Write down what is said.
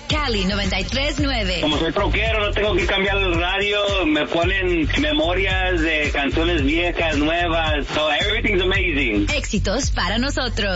Cali 93.9. Como soy troquero, no tengo que cambiar el radio. Me ponen memorias de canciones viejas, nuevas. So everything's amazing. Éxitos para nosotros.